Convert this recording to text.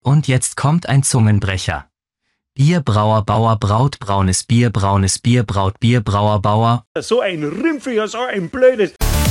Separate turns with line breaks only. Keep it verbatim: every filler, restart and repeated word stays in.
Und jetzt kommt ein Zungenbrecher. Bierbrauer, Bauer, Braut, braunes Bier, braunes Bier, Braut, Bier, Brauer, Bauer.
So ein Rümpfiger, so ein blödes...